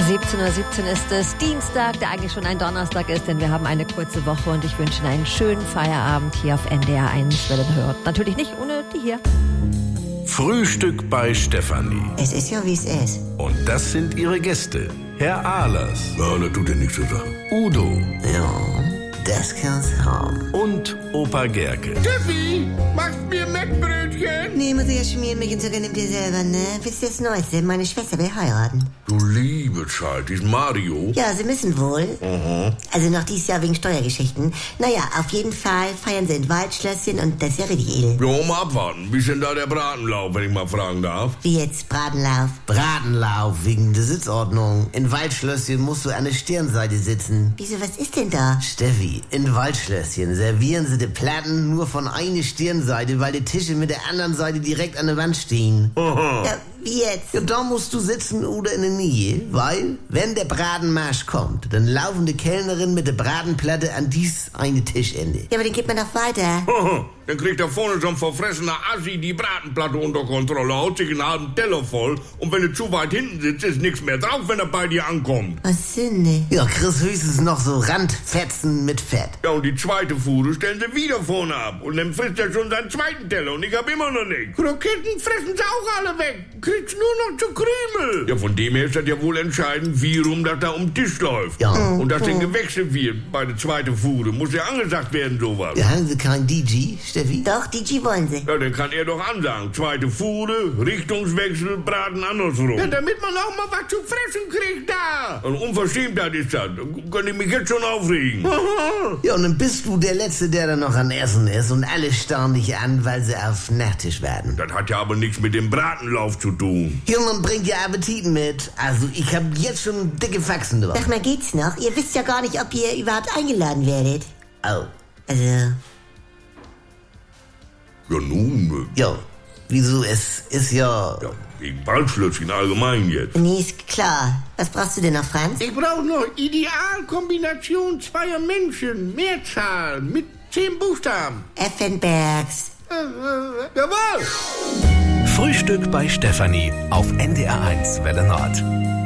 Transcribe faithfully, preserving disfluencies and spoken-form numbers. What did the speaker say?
siebzehn Uhr siebzehn ist es, Dienstag, der eigentlich schon ein Donnerstag ist, denn wir haben eine kurze Woche und ich wünsche Ihnen einen schönen Feierabend hier auf N D R eins, wer den hört. Natürlich nicht ohne die hier. Frühstück bei Stefanie. Es ist ja, wie es ist. Und das sind ihre Gäste. Herr Ahlers. Ja, das tut ja nichts zu sagen. Udo. Ja, das kann's haben. Und Opa Gerke. Steffi, machst mir Mettbrötchen? Nee, muss ich ja schmieren, mich und sogar nimmt ihr selber, ne? Wisst ihr das Neueste? Meine Schwester will heiraten. Du liebe Zeit, diesen Mario. Ja, sie müssen wohl. Aha. Also noch dieses Jahr wegen Steuergeschichten. Naja, auf jeden Fall feiern sie in Waldschlösschen und das ist ja richtig edel. Ja, mal abwarten. Wie ist denn da der Bratenlauf, wenn ich mal fragen darf? Wie jetzt, Bratenlauf. Bratenlauf wegen der Sitzordnung. In Waldschlösschen musst du an der Stirnseite sitzen. Wieso, was ist denn da? Steffi, in Waldschlösschen servieren sie die Platten nur von einer Stirnseite, weil die Tische mit der anderen Seite direkt an der Wand stehen. Aha. Ja, wie jetzt? Ja, da musst du sitzen oder in der Nähe, weil, wenn der Bratenmarsch kommt, dann laufen die Kellnerin mit der Bratenplatte an dies eine Tischende. Ja, aber den gibt man doch weiter. Aha. Dann kriegt da vorne so ein verfressener Assi die Bratenplatte unter Kontrolle, haut sich einen halben Teller voll und wenn du zu weit hinten sitzt, ist nichts mehr drauf, wenn er bei dir ankommt. Was sind denn? Ja, Chris höchstens noch so Randfetzen mit Fett. Ja, und die zweite Fuhre stellen sie wieder vorne ab und dann frisst er schon seinen zweiten Teller und ich hab immer noch nichts. Kroketten fressen sie auch alle weg, kriegst nur noch zu Krümel. Ja, von dem her ist das ja wohl entscheidend, wie rum das da um den Tisch läuft. Ja. Und dass denn gewechselt wird bei der zweiten Fuhre, muss ja angesagt werden, sowas. Ja, haben sie kein D J, Steffi? Doch, D J wollen sie. Ja, dann kann er doch ansagen. Zweite Fuhre, Richtungswechsel, Braten andersrum. Ja, damit man auch mal was zu fressen kriegt da. Und Unverschämtheit ist das. Da kann ich mich jetzt schon aufregen. Ja, und dann bist du der Letzte, der da noch an Essen ist und alle starren dich an, weil sie auf Nachtisch werden. Das hat ja aber nichts mit dem Bratenlauf zu tun. Jemand bringt ja Appetit mit. Also, ich hab jetzt schon dicke Faxen drauf. Sag mal, geht's noch? Ihr wisst ja gar nicht, ob ihr überhaupt eingeladen werdet. Oh. Also, Ja, nun. Ja, wieso? Es ist ja... Ja, gegen Waldschlösschen allgemein jetzt. nee, ist klar. Was brauchst du denn noch, Franz? Ich brauche noch Idealkombination zweier Menschen. Mehrzahl mit zehn Buchstaben. Effenbergs. Äh, äh, jawohl! Frühstück bei Stefanie auf N D R eins Welle Nord.